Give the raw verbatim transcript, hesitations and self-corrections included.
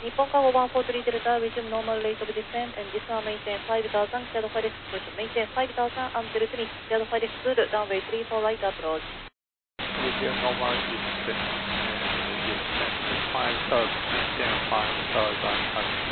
日本カゴワンフォートリーデルタ resume normal rate of descent and this one maintain five thousand cleared for left push maintain five thousand until finish cleared for left good runway three four right approach resume normal descent resume five thousand maintain five thousand